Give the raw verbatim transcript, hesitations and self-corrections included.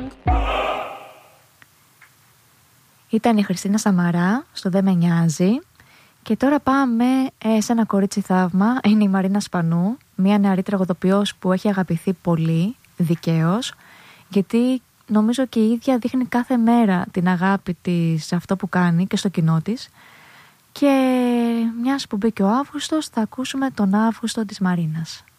Ήταν η Χριστίνα Σαμαρά στο «Δεν με νοιάζει». Και τώρα πάμε ε, σε ένα κορίτσι θαύμα. Είναι η Μαρίνα Σπανού, μια νεαρή τραγουδοποιός που έχει αγαπηθεί πολύ, δικαίως, γιατί νομίζω και η ίδια δείχνει κάθε μέρα την αγάπη της σε αυτό που κάνει και στο κοινό της. Και μιας που μπήκε ο Αύγουστος, θα ακούσουμε τον Αύγουστο της Μαρίνας.